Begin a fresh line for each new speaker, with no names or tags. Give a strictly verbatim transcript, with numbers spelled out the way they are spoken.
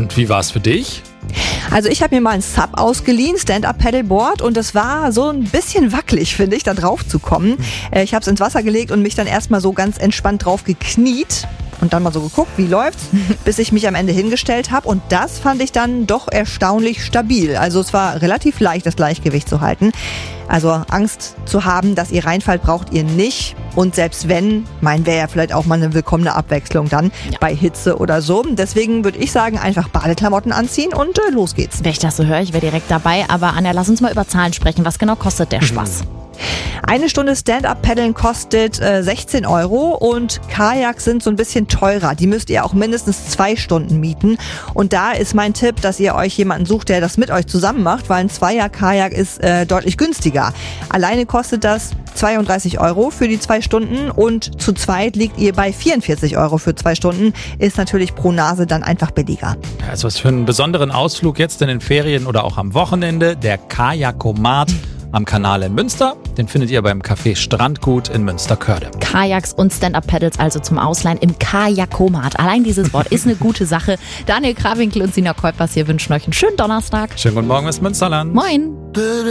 Und wie war es für dich?
Also ich habe mir mal ein Sub ausgeliehen, Stand-Up-Paddleboard, und es war so ein bisschen wackelig, finde ich, da drauf zu kommen. Äh, ich habe es ins Wasser gelegt und mich dann erstmal so ganz entspannt drauf gekniet und dann mal so geguckt, wie läuft's, bis ich mich am Ende hingestellt habe, und das fand ich dann doch erstaunlich stabil. Also es war relativ leicht, das Gleichgewicht zu halten. Also Angst zu haben, dass ihr reinfallt, braucht ihr nicht. Und selbst wenn, mein wäre ja vielleicht auch mal eine willkommene Abwechslung dann
Ja.
bei Hitze oder so. Deswegen würde ich sagen, einfach Badeklamotten anziehen und äh, los geht's.
Wenn ich das so höre, ich wäre direkt dabei. Aber Anja, lass uns mal über Zahlen sprechen. Was genau kostet der Spaß?
Eine Stunde Stand-Up-Paddeln kostet äh, sechzehn Euro und Kajaks sind so ein bisschen teurer. Die müsst ihr auch mindestens zwei Stunden mieten. Und da ist mein Tipp, dass ihr euch jemanden sucht, der das mit euch zusammen macht, weil ein Zweier-Kajak ist äh, deutlich günstiger. Alleine kostet das zweiunddreißig Euro für die zwei Stunden und zu zweit liegt ihr bei vierundvierzig Euro für zwei Stunden. Ist natürlich pro Nase dann einfach billiger.
Also was für einen besonderen Ausflug jetzt in den Ferien oder auch am Wochenende. Der Kajakomat am Kanal in Münster. Den findet ihr beim Café Strandgut in Münsterkörde.
Kajaks und Stand-Up-Paddles also zum Ausleihen im Kajakomat. Allein dieses Wort ist eine gute Sache. Daniel Krawinkel und Sina Kuipers hier wünschen euch einen schönen Donnerstag.
Schönen guten Morgen aus Münsterland.
Moin!